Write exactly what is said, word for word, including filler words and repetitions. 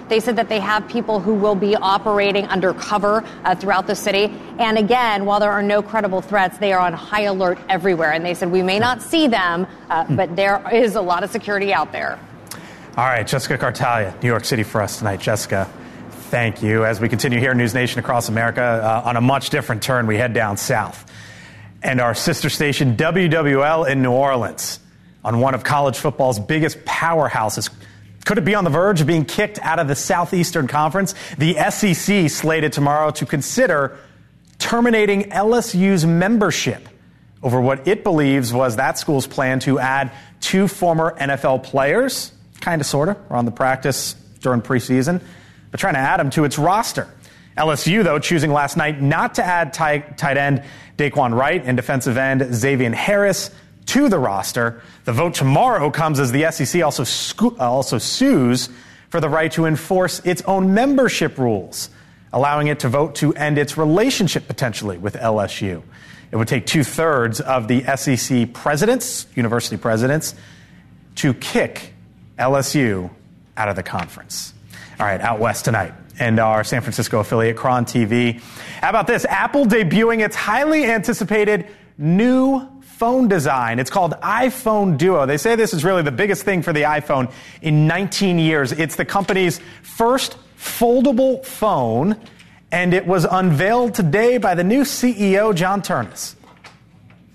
They said that they have people who will be operating undercover uh, throughout the city. And again, while there are no credible threats, they are on high alert everywhere. And they said we may not see them, uh, but there is a lot of security out there. All right, Jessica Cartalia, New York City for us tonight. Jessica, thank you. As we continue here in News Nation across America, uh, on a much different turn, we head down south. And our sister station, W W L in New Orleans, on one of college football's biggest powerhouses. Could it be on the verge of being kicked out of the Southeastern Conference? The S E C slated tomorrow to consider terminating L S U's membership over what it believes was that school's plan to add two former N F L players, kind of, sort of, on the practice during preseason, but trying to add them to its roster. L S U, though, choosing last night not to add tight, tight end Daquan Wright and defensive end Xavier Harris to the roster. The vote tomorrow comes as the S E C also, sco- also sues for the right to enforce its own membership rules, allowing it to vote to end its relationship potentially with L S U. It would take two-thirds of the S E C presidents, university presidents, to kick L S U out of the conference. All right, out west tonight, and our San Francisco affiliate, Cron T V. How about this? Apple debuting its highly anticipated new phone design. It's called iPhone Duo. They say this is really the biggest thing for the iPhone in nineteen years. It's the company's first foldable phone, and it was unveiled today by the new C E O, John Ternus.